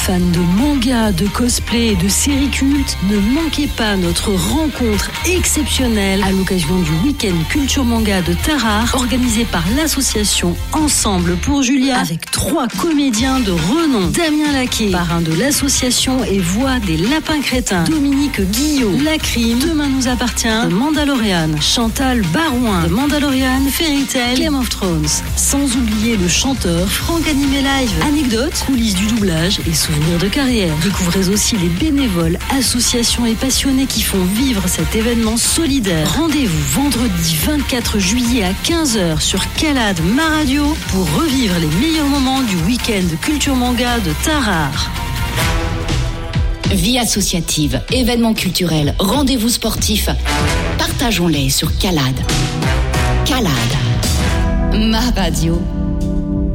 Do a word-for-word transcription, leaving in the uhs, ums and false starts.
Fans de manga, de cosplay et de séries cultes, ne manquez pas notre rencontre exceptionnelle à l'occasion du week-end culture manga de Tarare, organisé par l'association Ensemble pour Julia, avec trois comédiens de renom. Damien Laquet, parrain de l'association et voix des Lapins Crétins. Dominique Guillot, La Crime, Demain nous appartient, The Mandalorian. Chantal Barouin, The Mandalorian, Fairy Tail, Game of Thrones. Sans oublier le chanteur Franck Animé Live. Anecdotes, coulisses du doublage et souvenirs de carrière. Découvrez aussi les bénévoles, associations et passionnés qui font vivre cet événement solidaire. Rendez-vous vendredi vingt-quatre juillet à quinze heures sur Calade Ma Radio pour revivre les meilleurs moments du week-end culture manga de Tarare. Vie associative, événements culturels, rendez-vous sportifs. Partageons-les sur Calade. Calade, ma radio.